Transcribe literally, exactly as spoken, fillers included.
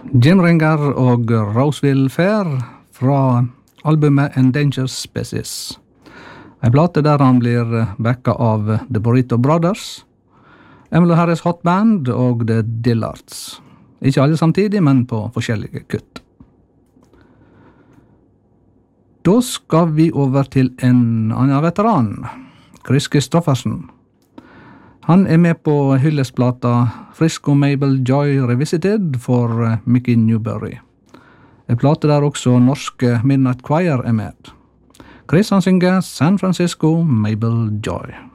Jim Ringer og Roseville Fair fra albumet Endangered Species. En plate der han blir backa av The Burrito Brothers, Emmylou Harris Hot Band og The Dillards. Ikke alle samtidig, men på forskjellige kutt. Da skal vi over til en annen veteran, Chris Kristofferson. Han er med på hyllestplata Frisco Mabel Joy Revisited for Mickey Newbury. En plate der også norske Midnight Choir er med. Chris han synger San Francisco Mabel Joy.